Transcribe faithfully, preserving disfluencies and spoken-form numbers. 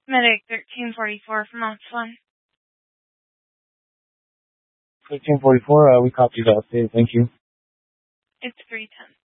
Medic thirteen forty-four from Ops one. thirteen forty-four, uh, we copied that update. Thank you. It's three ten.